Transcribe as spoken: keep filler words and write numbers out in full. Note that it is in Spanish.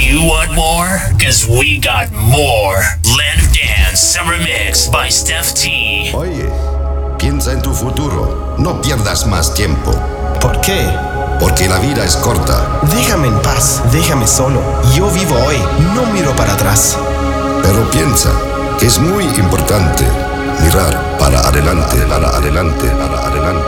You want more? Cause we got more. Land of Dance Summer Mix by Steph T. Oye, piensa en tu futuro. No pierdas más tiempo. ¿Por qué? Porque la vida es corta. Déjame en paz, déjame solo. Yo vivo hoy, no miro para atrás. Pero piensa que es muy importante mirar para adelante, para adelante, para adelante.